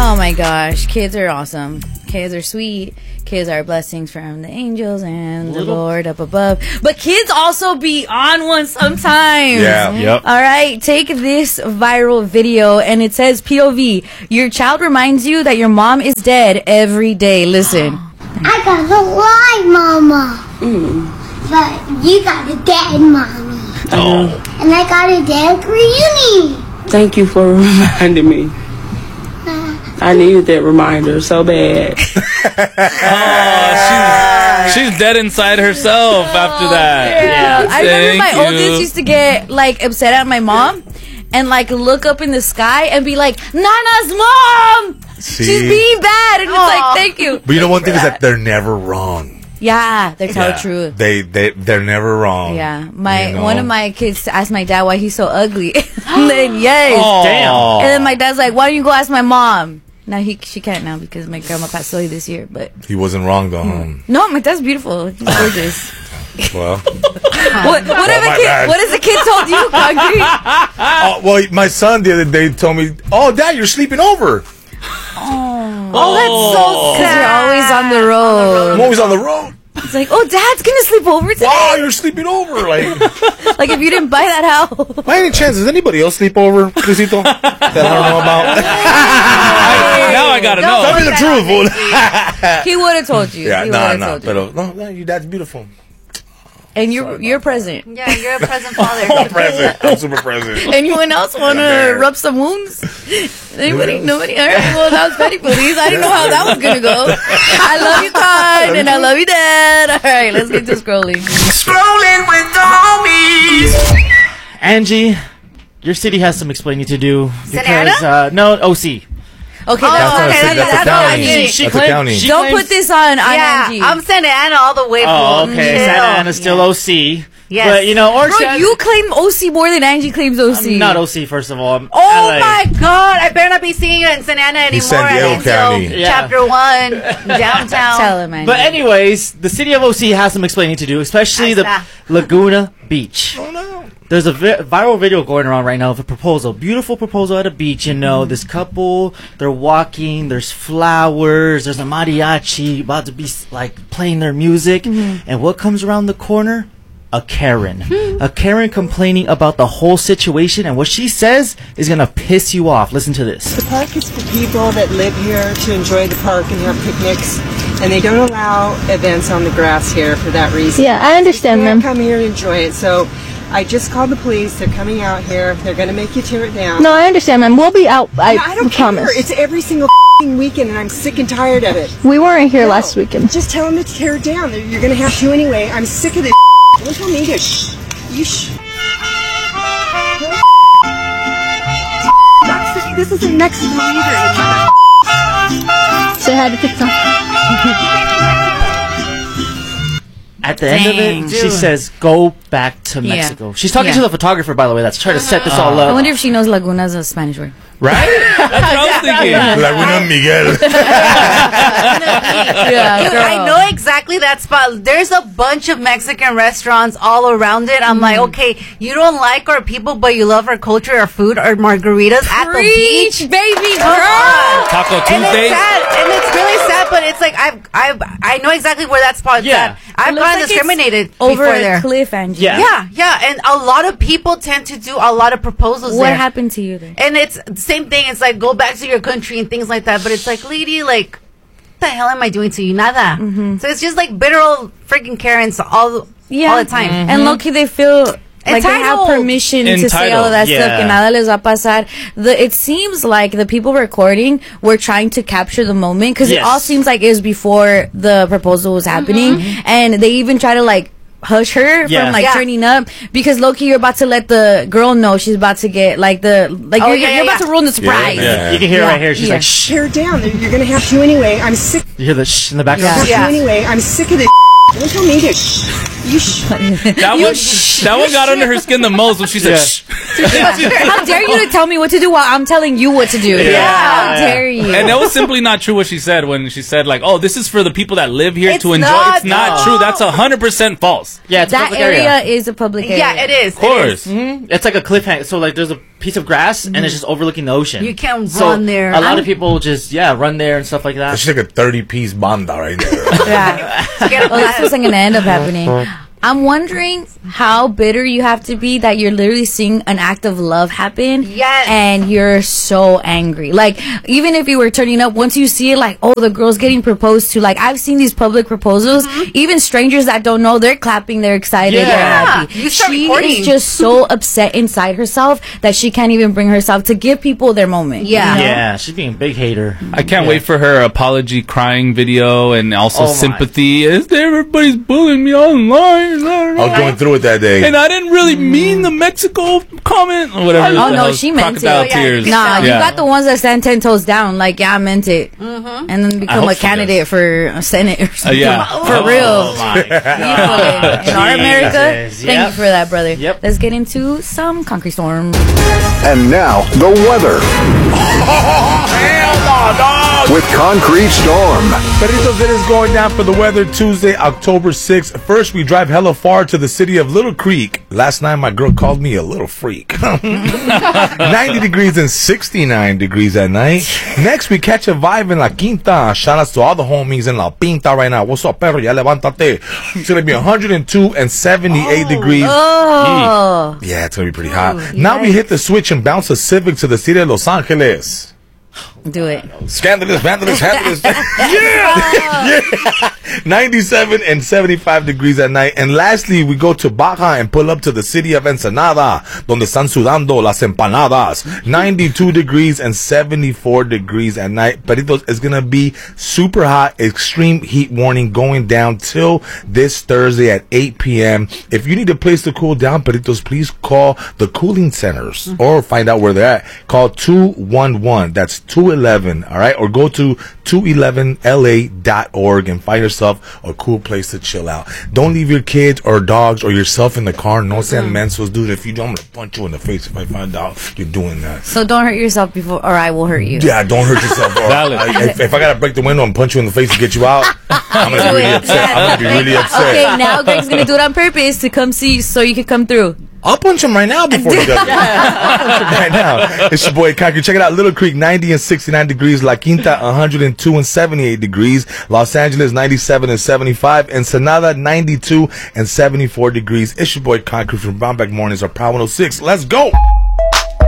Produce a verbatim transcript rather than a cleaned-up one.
Oh my gosh, kids are awesome. Kids are sweet. Kids are blessings from the angels and the Lord up above. But kids also be on one sometimes. Yeah. Yep. All right, take this viral video and it says P O V. Your child reminds you that your mom is dead every day. Listen. I got a live mama. Mm. But you got a dead mommy. Oh. And I got a dead reunion. Thank you for reminding me. I needed that reminder so bad. Oh, she's, she's dead inside herself after that. Yeah. I remember my Thank oldest you. used to get like upset at my mom and like look up in the sky and be like, Nana's mom! See? She's being bad. And it's like, thank you. But you know one thing is that they're never wrong. Yeah, they tell Yeah. the truth. They they they're never wrong. Yeah, my You know? one of my kids asked my dad why he's so ugly. And then yes, Oh. Damn. and then my dad's like, "Why don't you go ask my mom?" Now he she can't now because my grandma passed away this year. But He wasn't wrong though. huh? no, my dad's beautiful. He's gorgeous. Well, what what, have my a kid, bad. what has the kid told you, Concrete? oh, well, my son the other day told me, "Oh, Dad, you're sleeping over. Oh, that's so sad. You're always on the road. I'm always on the road. It's like, oh, Dad's gonna sleep over today. Wow, you're sleeping over. Like, Like if you didn't buy that house. by any chance, does anybody else sleep over, Luisito, that I don't know about? Now I gotta Don't know. Tell me the truth, fool. He would have told you. Yeah, he nah, would've nah. told you. But no, no, your dad's beautiful. And you're you're present. Yeah, you're a present father. I'm present. I'm super present. Anyone else want to there. rub some wounds? Anybody? Nobody? All right. Well, that was Petty Police. I didn't know how that was gonna go. I love you, Con, and I love you, Dad. All right, let's get to scrolling. Scrolling with the homies. Angie, your city has some explaining to do Santa because uh, no O C. Okay, Oh, that's That's not a okay, city. That's a that's county. what I mean. She That's a claimed- county. she Don't claims- put this on on Yeah, Angie. I'm Santa Ana all the way. Oh, fool. okay. Chill. Santa Ana's still O C. Yes. But, you know, or Bro, you claim O C more than Angie claims O C. I'm not O C, first of all. I'm Oh L A. my God! I better not be seeing you in Santa Ana anymore. San Diego until County. Yeah. Chapter one, downtown. Tell him, Angie. But anyways, the city of O C has some explaining to do, especially the Ahí Laguna Beach. Oh no. There's a vi- viral video going around right now of a proposal. Beautiful proposal at a beach, you know. This couple, they're walking, there's flowers, there's a mariachi about to be like playing their music. And what comes around the corner? A Karen. A Karen complaining about the whole situation, and what she says is gonna piss you off. Listen to this. The park is for people that live here to enjoy the park and have picnics, and they don't allow events on the grass here for that reason. Yeah, I understand, You ma'am. can't come here and enjoy it. So I just called the police. They're coming out here. They're going to make you tear it down. No, I understand, ma'am. We'll be out. I, No, I don't promise. care. It's every single weekend, and I'm sick and tired of it. We weren't here No, last weekend. Just tell them to tear it down. They're- You're going to have to anyway. I'm sick of this. Don't tell me to shh. You shh. Mexico- This isn't Mexico either. Say hi to TikTok. At the end of Dang, it, she dude. says, "Go back to Yeah. Mexico." She's talking Yeah. to the photographer, by the way. That's trying to set this all I up. wonder if she knows Laguna is a Spanish word. Right? That's what I was thinking. Laguna Miguel. Yeah, Dude, I know exactly that spot. There's a bunch of Mexican restaurants all around it. I'm like, okay, you don't like our people, but you love our culture, our food, our margaritas at the Preach, beach. baby Come girl. on. Taco And it's Tuesday. sad, and it's really sad, but it's like I I I know exactly where that spot's Yeah. at. I've It looks gotten like it's discriminated over before a there. cliff, Angie. Yeah. Yeah, yeah, and a lot of people tend to do a lot of proposals What there. happened to you there? And it's the same thing. It's like, go back to your country and things like that. But it's like, lady, like, what the hell am I doing to you? Nada. So it's just like bitter old freaking Karens all, Yeah. all the time. And low-key, they feel like they have Entitled. permission to say all of that Entitled, stuff. Que yeah. nada les va a pasar. The, it seems like the people recording were trying to capture the moment because it Yes. all seems like it was before the proposal was happening. And they even try to like hush her Yeah. from like Yeah. turning up because Loki, you're about to let the girl know she's about to get like the like Oh, you're, yeah, you're yeah, about yeah. to ruin the surprise. Yeah. You can hear Yeah. it right here. She's Yeah. like, "Shh." Tear it down. They're- You're going to have to anyway. I'm sick. You hear the shh in the Have background? to Yeah. anyway. I'm sick of this. Don't tell me to shh. You shh. That one, that one got under her skin the most when she said, Yeah. "Shh." How dare you to tell me what to do while I'm telling you what to do? Yeah. How dare you? And that was simply not true what she said when she said, like, oh, this is for the people that live here It's to enjoy. not, It's not no. true. That's one hundred percent false. Yeah, it's a That public area, area. is a public area. Yeah, it is. Of course. Mm-hmm. It's like a cliffhanger. So like, there's a piece of grass and it's just overlooking the ocean. You can't so run there. A lot I'm- of people just yeah run there and stuff like that. It's like a thirty-piece banda right there. Yeah. Get a Well, this isn't going to end up happening. I'm wondering how bitter you have to be that you're literally seeing an act of love happen. Yes. And you're so angry. Like, even if you were turning up, once you see it, like, oh, the girl's getting proposed to. Like, I've seen these public proposals. Mm-hmm. Even strangers that don't know, they're clapping, they're excited, Yeah. they're happy. You start she recording. is just so upset inside herself that she can't even bring herself to give people their moment. Yeah. you know? Yeah, she's being a big hater. I can't Yeah. wait for her apology crying video and also Oh my. sympathy. Is there everybody's bullying me online? I was going through it that day. And I didn't really mean the Mexico comment or whatever. Oh the no, hell, she meant it. crocodile Oh, yeah. tears. Nah, you Yeah. got the ones that stand ten toes down. Like, yeah, I meant it, Mm-hmm. and then become hope a she candidate for a Senate or something. yeah. For Oh, real. Oh my god. In our America, Jesus. thank Yep. you for that, brother. Yep. Let's get into some concrete storm. And now, the weather Hell no, dog. with Concrete Storm. Perritos, it is going down for the weather Tuesday, October sixth. First, we drive hella far to the city of Little Creek. Last night, my girl called me a little freak. ninety degrees and sixty-nine degrees at night. Next, we catch a vibe in La Quinta. Shout outs to all the homies in La Pinta right now. What's up, perro? Ya levántate. It's going to be one hundred two and seventy-eight degrees. Oh, Yeah, it's going to be pretty hot. Now we hit the switch and bounce a Civic to the city of Los Angeles. do it. Scandalous, vandalous, handless. yeah! yeah! ninety-seven and seventy-five degrees at night. And lastly, we go to Baja and pull up to the city of Ensenada, donde están sudando las empanadas. ninety-two degrees and seventy-four degrees at night. Peritos, it's going to be super hot, extreme heat warning going down till this Thursday at eight p.m. If you need a place to cool down, Peritos, please call the cooling centers or find out where they're at. Call two one one. That's two eleven, all right? Or go to two eleven L A dot org and find yourself a cool place to chill out. Don't leave your kids or dogs or yourself in the car. No sean mensos, dude. If you don't, I'm going to punch you in the face if I find out you're doing that. So don't hurt yourself before, or I will hurt you. Yeah, don't hurt yourself. Or Valid. I, if, if I got to break the window and punch you in the face to get you out, I'm going to be really upset. I'm going to be really upset. Okay, now Greg's gonna do it on purpose to come see, so you can come through. I'll punch him right now before he does it. Right now. It's your boy Concrete. Check it out. Little Creek, ninety and sixty-nine degrees. La Quinta, one hundred two and seventy-eight degrees. Los Angeles, ninety-seven and seventy-five. Ensenada, ninety-two and seventy-four degrees. It's your boy Concrete from Brownback Mornings, our Power one oh six. Let's go.